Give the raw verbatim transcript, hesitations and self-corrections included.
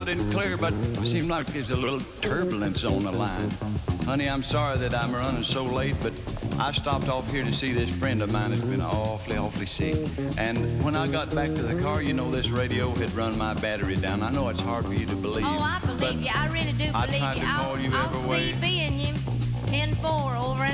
and clear, but it seemed like there's a little turbulence on the line. Honey, I'm sorry that I'm running so late, but I stopped off here to see this friend of mine that's been awfully, awfully sick. And when I got back to the car, you know, this radio had run my battery down. I know it's hard for you to believe. Oh, I believe you. I really do I believe tried you. to call I'll, you I'll every way. C B in you ten four over